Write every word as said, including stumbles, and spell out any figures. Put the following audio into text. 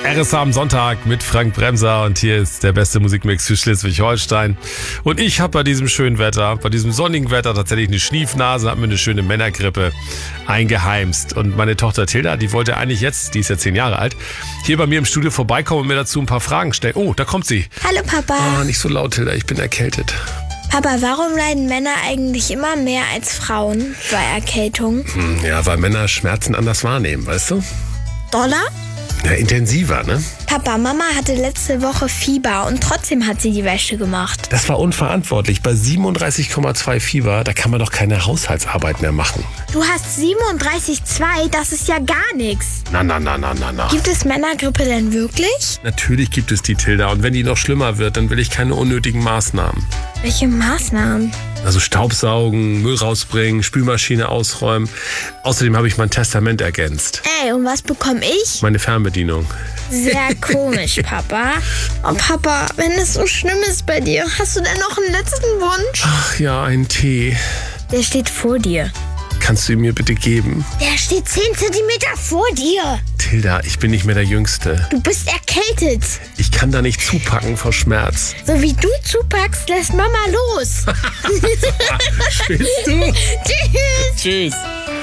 R S H am Sonntag mit Frank Bremser und hier ist der beste Musikmix für Schleswig-Holstein. Und ich habe bei diesem schönen Wetter, bei diesem sonnigen Wetter tatsächlich eine Schniefnase, habe mir eine schöne Männergrippe eingeheimst. Und meine Tochter Tilda, die wollte eigentlich jetzt, die ist ja zehn Jahre alt, hier bei mir im Studio vorbeikommen und mir dazu ein paar Fragen stellen. Oh, da kommt sie. Hallo Papa. Ah, nicht so laut, Tilda, ich bin erkältet. Papa, warum leiden Männer eigentlich immer mehr als Frauen bei Erkältung? Hm, ja, weil Männer Schmerzen anders wahrnehmen, weißt du? Dollar? Ja, intensiver, ne? Papa, Mama hatte letzte Woche Fieber und trotzdem hat sie die Wäsche gemacht. Das war unverantwortlich. Bei siebenunddreißig Komma zwei Fieber, da kann man doch keine Haushaltsarbeit mehr machen. Du hast siebenunddreißig Komma zwei, das ist ja gar nichts. Na, na, na, na, na, na. Gibt es Männergrippe denn wirklich? Natürlich gibt es die, Tilda. Und wenn die noch schlimmer wird, dann will ich keine unnötigen Maßnahmen. Welche Maßnahmen? Also Staubsaugen, Müll rausbringen, Spülmaschine ausräumen. Außerdem habe ich mein Testament ergänzt. Ey, und was bekomme ich? Meine Fernbedienung. Sehr komisch, Papa. Oh, Papa, wenn es so schlimm ist bei dir, hast du denn noch einen letzten Wunsch? Ach ja, einen Tee. Der steht vor dir. Kannst du ihn mir bitte geben? Der steht zehn Zentimeter vor dir. Tilda, ich bin nicht mehr der Jüngste. Du bist erkältet. Ich kann da nicht zupacken vor Schmerz. So wie du zupackst, lässt Mama los. Spielst du? Tschüss. Tschüss.